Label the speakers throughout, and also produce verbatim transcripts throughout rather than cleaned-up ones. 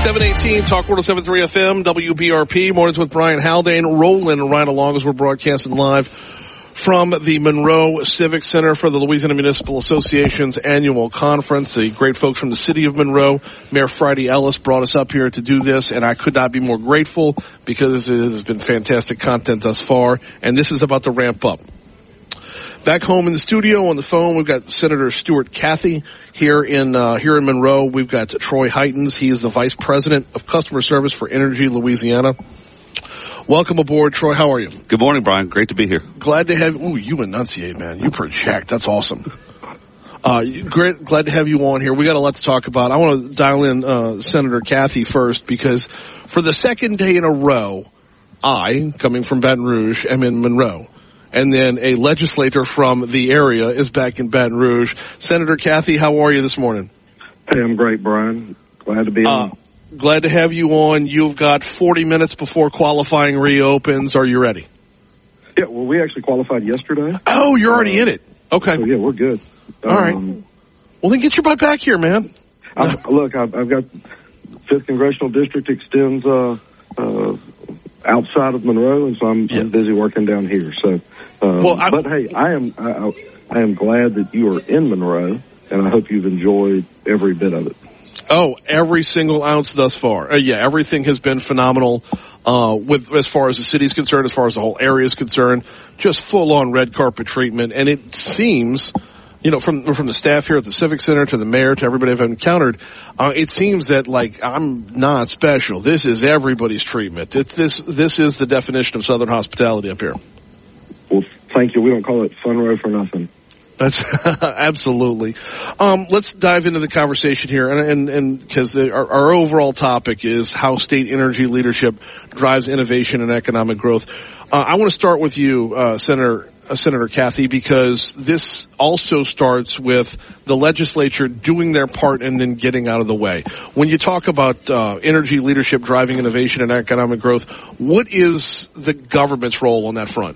Speaker 1: seven eighteen, Talk one oh seven point three F M, W B R P. Mornings with Brian Haldane, rolling right along as we're broadcasting live from the Monroe Civic Center for the Louisiana Municipal Association's annual conference. The great folks from the city of Monroe, Mayor Friday Ellis, brought us up here to do this, and I could not be more grateful because it has been fantastic content thus far, and this is about to ramp up. Back home in the studio on the phone, we've got Senator Stuart Cathy here in uh, here in Monroe. We've got Troy Heitens. He is the Vice President of Customer Service for Energy Louisiana. Welcome aboard, Troy. How are you?
Speaker 2: Good morning, Brian. Great to be here.
Speaker 1: Glad to have. Ooh, you enunciate, man. You project. That's awesome. Uh, great. Glad to have you on here. We got a lot to talk about. I want to dial in uh, Senator Cathy first because for the second day in a row, I, coming from Baton Rouge, am in Monroe. And then a legislator from the area is back in Baton Rouge. Senator Cathy, how are you this morning?
Speaker 3: Hey, I'm great, Brian. Glad to be on.
Speaker 1: Uh, glad to have you on. You've got forty minutes before qualifying reopens. Are you ready?
Speaker 3: Yeah, well, we actually qualified yesterday.
Speaker 1: Oh, you're already uh, in it. Okay.
Speaker 3: So, yeah, we're good.
Speaker 1: All um, right. Well, then get your butt back here, man.
Speaker 3: I've, look, I've, I've got fifth Congressional District extends uh, uh, outside of Monroe, and so I'm, yeah. I'm busy working down here. So. Um, well, I, but hey, I am I, I am glad that you are in Monroe, and I hope you've enjoyed every bit of it.
Speaker 1: Oh, every single ounce thus far. Uh, yeah, everything has been phenomenal. Uh, with as far as the city's concerned, as far as the whole area is concerned, just full on red carpet treatment. And it seems, you know, from from the staff here at the Civic Center to the mayor to everybody I've encountered, uh, it seems that like I'm not special. This is everybody's treatment. It, this this is the definition of Southern hospitality up here.
Speaker 3: Well, thank you. We don't call it Fun Row for nothing.
Speaker 1: That's absolutely. Um, let's dive into the conversation here, and and because our, our overall topic is how state energy leadership drives innovation and economic growth. Uh, I want to start with you, uh, Senator uh, Senator Cathy, because this also starts with the legislature doing their part and then getting out of the way. When you talk about uh, energy leadership driving innovation and economic growth, what is the government's role on that front?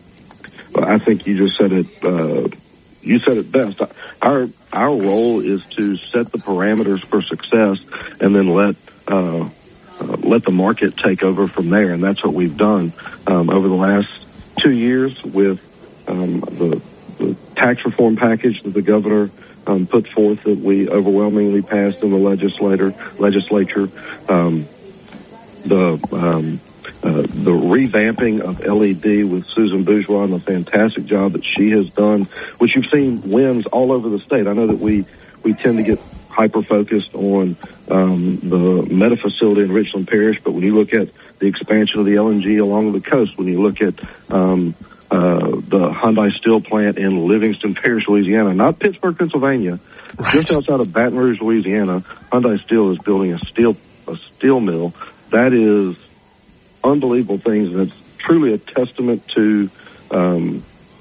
Speaker 3: I think you just said it. Uh, you said it best. Our our role is to set the parameters for success, and then let uh, uh, let the market take over from there. And that's what we've done um, over the last two years with um, the, the tax reform package that the governor um, put forth that we overwhelmingly passed in the legislator legislature. Um, the um, Uh, the revamping of L E D with Susan Bourgeois and the fantastic job that she has done, which you've seen wins all over the state. I know that we, we tend to get hyper-focused on um, the Meta facility in Richland Parish, but when you look at the expansion of the L N G along the coast, when you look at um, uh, the Hyundai Steel plant in Livingston Parish, Louisiana, not Pittsburgh, Pennsylvania, right. Just outside of Baton Rouge, Louisiana, Hyundai Steel is building a steel a steel mill. That is unbelievable things, and it's truly a testament to um,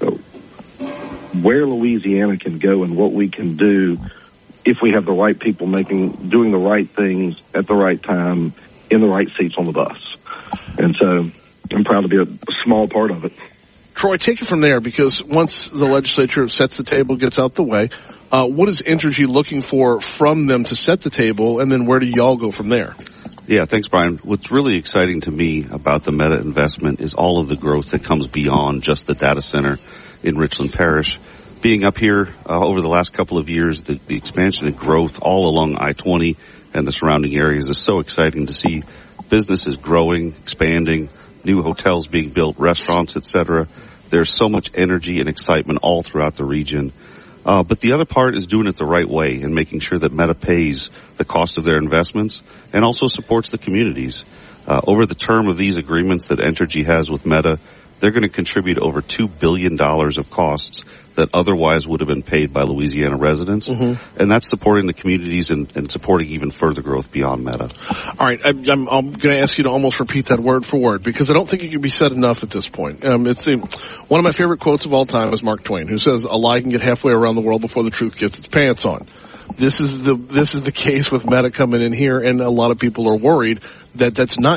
Speaker 3: where Louisiana can go and what we can do if we have the right people making, doing the right things at the right time in the right seats on the bus. And so I'm proud to be a small part of it.
Speaker 1: Troy, take it from there, because once the legislature sets the table, gets out the way, uh, what is Entergy looking for from them to set the table, and then where do y'all go from there?
Speaker 2: Yeah, thanks, Brian. What's really exciting to me about the Meta investment is all of the growth that comes beyond just the data center in Richland Parish. Being up here uh, over the last couple of years, the, the expansion and growth all along I twenty and the surrounding areas is so exciting to see businesses growing, expanding, new hotels being built, restaurants, et cetera. There's so much energy and excitement all throughout the region. Uh, but the other part is doing it the right way and making sure that Meta pays the cost of their investments and also supports the communities. Uh, over the term of these agreements that Entergy has with Meta, they're going to contribute over two billion dollars of costs that otherwise would have been paid by Louisiana residents. Mm-hmm. And that's supporting the communities and, and supporting even further growth beyond Meta.
Speaker 1: All right. I'm, I'm, I'm going to ask you to almost repeat that word for word, because I don't think it can be said enough at this point. Um, it's um, one of my favorite quotes of all time is Mark Twain, who says, "A lie can get halfway around the world before the truth gets its pants on." This is the, this is the case with Meta coming in here, and a lot of people are worried that that's not